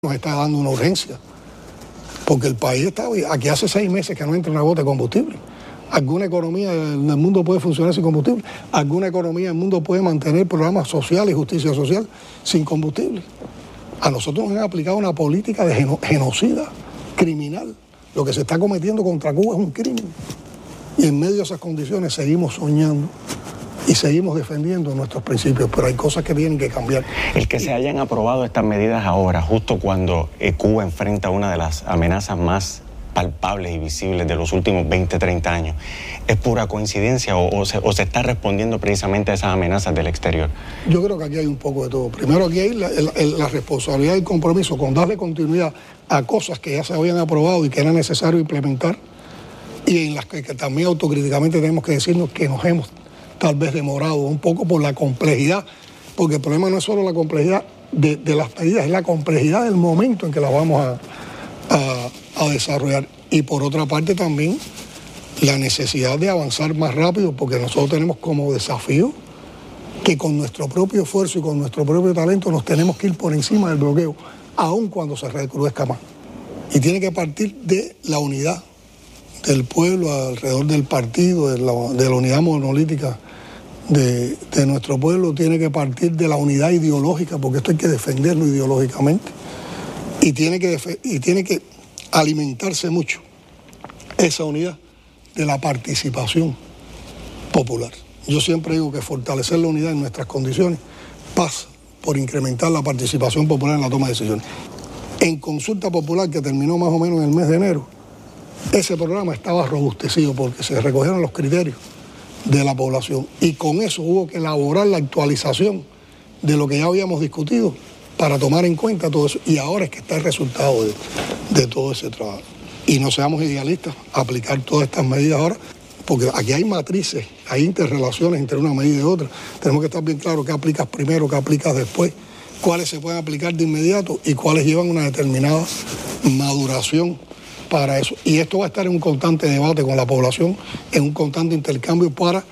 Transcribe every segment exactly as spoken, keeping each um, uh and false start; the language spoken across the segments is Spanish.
nos está dando una urgencia, porque el país está, aquí hace seis meses que no entra una gota de combustible. ¿Alguna economía en el mundo puede funcionar sin combustible? ¿Alguna economía en el mundo puede mantener programas sociales y justicia social sin combustible? A nosotros nos han aplicado una política de geno, genocida, criminal. Lo que se está cometiendo contra Cuba es un crimen. Y en medio de esas condiciones seguimos soñando y seguimos defendiendo nuestros principios, pero hay cosas que tienen que cambiar. El que se hayan aprobado estas medidas ahora, justo cuando eh, Cuba enfrenta una de las amenazas más palpables y visibles de los últimos veinte, treinta años, ¿es pura coincidencia o, o, se, o se está respondiendo precisamente a esas amenazas del exterior? Yo creo que aquí hay un poco de todo. Primero, aquí hay la, la, la responsabilidad y el compromiso con darle continuidad a cosas que ya se habían aprobado y que era necesario implementar, y en las que, que también autocríticamente tenemos que decirnos que nos hemos tal vez demorado un poco por la complejidad, porque el problema no es solo la complejidad de, de las medidas, es la complejidad del momento en que las vamos a, a, a desarrollar. Y por otra parte también la necesidad de avanzar más rápido, porque nosotros tenemos como desafío que con nuestro propio esfuerzo y con nuestro propio talento nos tenemos que ir por encima del bloqueo, aun cuando se recrudezca más. Y tiene que partir de la unidad del pueblo alrededor del partido, de la, de la unidad monolítica de, de nuestro pueblo, tiene que partir de la unidad ideológica, porque esto hay que defenderlo ideológicamente, y tiene que, y tiene que alimentarse mucho esa unidad de la participación popular. Yo siempre digo que fortalecer la unidad en nuestras condiciones pasa por incrementar la participación popular en la toma de decisiones. En consulta popular, que terminó más o menos en el mes de enero, ese programa estaba robustecido porque se recogieron los criterios de la población, y con eso hubo que elaborar la actualización de lo que ya habíamos discutido para tomar en cuenta todo eso, y ahora es que está el resultado de, de todo ese trabajo. Y no seamos idealistas, aplicar todas estas medidas ahora, porque aquí hay matrices, hay interrelaciones entre una medida y otra. Tenemos que estar bien claros qué aplicas primero, qué aplicas después, cuáles se pueden aplicar de inmediato y cuáles llevan una determinada maduración para eso. Y esto va a estar en un constante debate con la población, en un constante intercambio para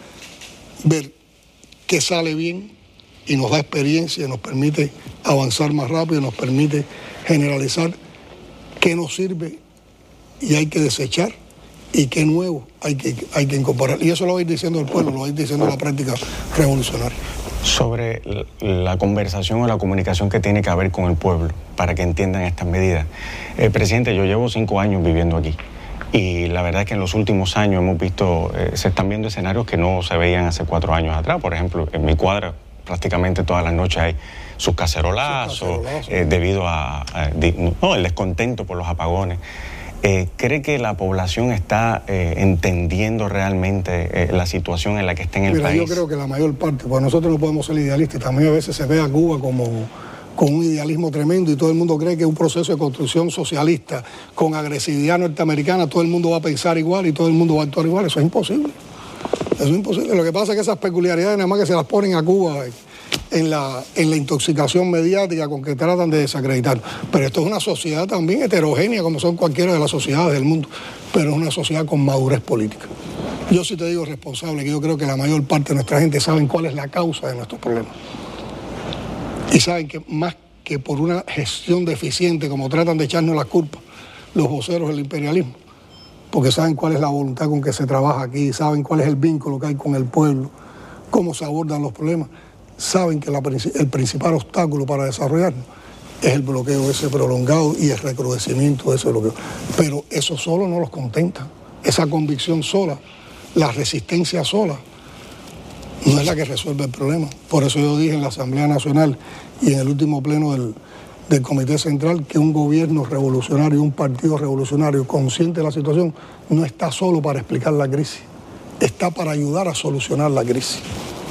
ver qué sale bien y nos da experiencia, nos permite avanzar más rápido, nos permite generalizar qué nos sirve y hay que desechar y qué nuevo hay que, hay que incorporar. Y eso lo va a ir diciendo el pueblo, lo va a ir diciendo la práctica revolucionaria. Sobre la conversación o la comunicación que tiene que haber con el pueblo para que entiendan estas medidas. Eh, presidente, yo llevo cinco años viviendo aquí y la verdad es que en los últimos años hemos visto, eh, se están viendo escenarios que no se veían hace cuatro años atrás. Por ejemplo, en mi cuadra prácticamente todas las noches hay sus cacerolazos, sus cacerolazos. Eh, debido a, a de, no, el descontento por los apagones. Eh, ¿Cree que la población está eh, entendiendo realmente eh, la situación en la que está en el Mira, país? Yo creo que la mayor parte, porque nosotros no podemos ser idealistas, también a veces se ve a Cuba como con un idealismo tremendo y todo el mundo cree que es un proceso de construcción socialista con agresividad norteamericana, todo el mundo va a pensar igual y todo el mundo va a actuar igual. Eso es imposible. Eso es imposible. Lo que pasa es que esas peculiaridades nada más que se las ponen a Cuba en la, en la intoxicación mediática con que tratan de desacreditar. Pero esto es una sociedad también heterogénea, como son cualquiera de las sociedades del mundo, pero es una sociedad con madurez política. Yo sí te digo responsable, que yo creo que la mayor parte de nuestra gente saben cuál es la causa de nuestros problemas. Y saben que más que por una gestión deficiente, como tratan de echarnos la culpa los voceros del imperialismo, porque saben cuál es la voluntad con que se trabaja aquí, saben cuál es el vínculo que hay con el pueblo, cómo se abordan los problemas, saben que la, el principal obstáculo para desarrollarnos es el bloqueo ese prolongado y el recrudecimiento de ese bloqueo. Pero eso solo no los contenta, esa convicción sola, la resistencia sola, no es la que resuelve el problema. Por eso yo dije en la Asamblea Nacional y en el último pleno del, del Comité Central que un gobierno revolucionario, un partido revolucionario consciente de la situación, no está solo para explicar la crisis, está para ayudar a solucionar la crisis.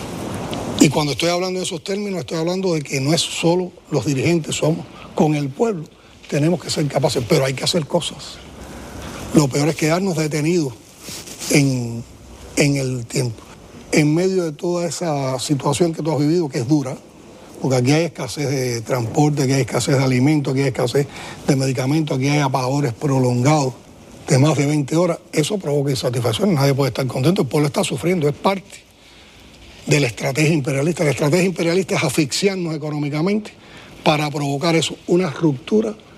Y cuando estoy hablando de esos términos, estoy hablando de que no es solo los dirigentes, somos con el pueblo, tenemos que ser capaces, pero hay que hacer cosas. Lo peor es quedarnos detenidos en, en el tiempo. En medio de toda esa situación que tú has vivido, que es dura, porque aquí hay escasez de transporte, aquí hay escasez de alimentos, aquí hay escasez de medicamentos, aquí hay apagadores prolongados de más de veinte horas, eso provoca insatisfacción, nadie puede estar contento, el pueblo está sufriendo, es parte de la estrategia imperialista. La estrategia imperialista es asfixiarnos económicamente para provocar eso, una ruptura